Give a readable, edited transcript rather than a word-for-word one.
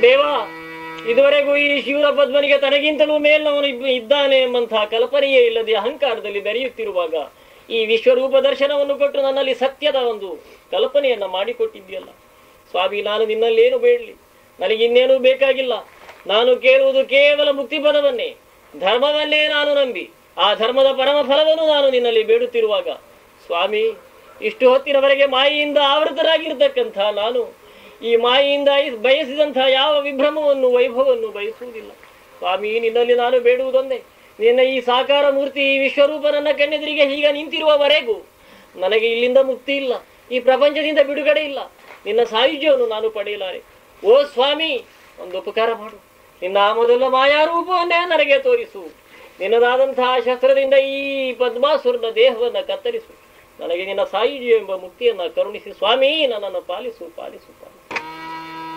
ದೇವ, ಇದುವರೆಗೂ ಈ ಶಿವರ ಪದ್ಮನಿಗೆ ತನಗಿಂತಲೂ ಮೇಲ್ನವನು ಇದ್ದಾನೆ ಎಂಬಂತಹ ಕಲ್ಪನೆಯೇ ಇಲ್ಲದೆ ಅಹಂಕಾರದಲ್ಲಿ ಬೆರೆಯುತ್ತಿರುವಾಗ ಈ ವಿಶ್ವರೂಪ ದರ್ಶನವನ್ನು ಕೊಟ್ಟು ನನ್ನಲ್ಲಿ ಸತ್ಯದ ಒಂದು ಕಲ್ಪನೆಯನ್ನ ಮಾಡಿಕೊಟ್ಟಿದ್ಯಲ್ಲ ಸ್ವಾಮಿ, ನಾನು ನಿನ್ನಲ್ಲೇನು ಬೇಡಲಿ, ನನಗಿನ್ನೇನೂ ಬೇಕಾಗಿಲ್ಲ. ನಾನು ಕೇಳುವುದು ಕೇವಲ ಮುಕ್ತಿ ಪದವನ್ನೇ, ಧರ್ಮವನ್ನೇ ನಾನು ನಂಬಿ ಆ ಧರ್ಮದ ಪರಮ ಫಲವನ್ನು ನಾನು ನಿನ್ನಲ್ಲಿ ಬೇಡುತ್ತಿರುವಾಗ ಸ್ವಾಮಿ, ಇಷ್ಟು ಹೊತ್ತಿನವರೆಗೆ ಮಾಯೆಯಿಂದ ಆವೃತರಾಗಿರ್ತಕ್ಕಂಥ ನಾನು ಈ ಮಾಯೆಯಿಂದ ಬಯಸಿದಂತಹ ಯಾವ ವಿಭ್ರಮವನ್ನು ವೈಭವವನ್ನು ಬಯಸುವುದಿಲ್ಲ ಸ್ವಾಮಿ. ನಿನ್ನಲ್ಲಿ ನಾನು ಬೇಡುವುದೊಂದೇ, ನಿನ್ನ ಈ ಸಾಕಾರ ಮೂರ್ತಿ ಈ ವಿಶ್ವರೂಪ ನನ್ನ ಕಣ್ಣೆದುರಿಗೆ ಹೀಗೆ ನಿಂತಿರುವವರೆಗೂ ನನಗೆ ಇಲ್ಲಿಂದ ಮುಕ್ತಿ ಇಲ್ಲ, ಈ ಪ್ರಪಂಚದಿಂದ ಬಿಡುಗಡೆ ಇಲ್ಲ, ನಿನ್ನ ಸಾಯುಜ್ಯವನ್ನು ನಾನು ಪಡೆಯಲಾರೆ. ಓ ಸ್ವಾಮಿ, ಒಂದು ಉಪಕಾರ ಮಾಡು, ನಿನ್ನ ಮೊದಲ ಮಾಯಾರೂಪವನ್ನೇ ನನಗೆ ತೋರಿಸು. ನಿನ್ನದಾದಂತಹ ಶಸ್ತ್ರದಿಂದ ಈ ಪದ್ಮಾಸುರನ ದೇಹವನ್ನು ಕತ್ತರಿಸು. ನನಗೆ ನಿನ್ನ ಸಾಯುಜ್ಯ ಎಂಬ ಮುಕ್ತಿಯನ್ನ ಕರುಣಿಸಿ ಸ್ವಾಮಿ, ನನ್ನನ್ನು ಪಾಲಿಸು ಪಾಲಿಸು ಪಾಲಿಸು.